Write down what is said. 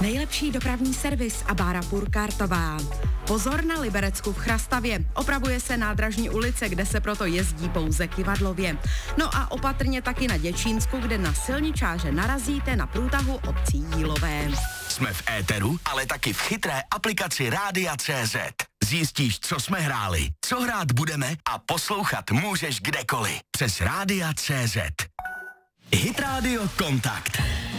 Nejlepší dopravní servis a bára Purkartová. Pozor na Liberecku v Chrastavě. Opravuje se nádražní ulice, kde se proto jezdí pouze kyvadlově. No a opatrně taky na Děčínsku, kde na silničáře narazíte na průtahu obcí Jílové. Jsme v éteru, ale taky v chytré aplikaci Rádia.cz. Zjistíš, co jsme hráli, co hrát budeme a poslouchat můžeš kdekoliv. Přes Rádia.cz. Hit Radio Kontakt.